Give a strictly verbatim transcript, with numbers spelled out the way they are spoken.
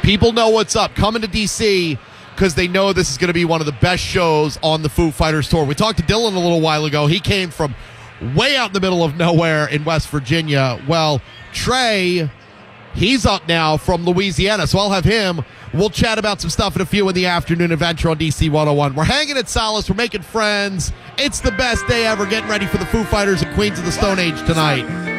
People know what's up. Coming to D C because they know this is going to be one of the best shows on the Foo Fighters tour. We talked to Dylan a little while ago. He came from way out in the middle of nowhere in West Virginia. Well, Trey, he's up now from Louisiana, so I'll have him. We'll chat about some stuff in a few in the afternoon adventure on D C one oh one. We're hanging at Solace. We're making friends. It's the best day ever, getting ready for the Foo Fighters and Queens of the Stone Age tonight.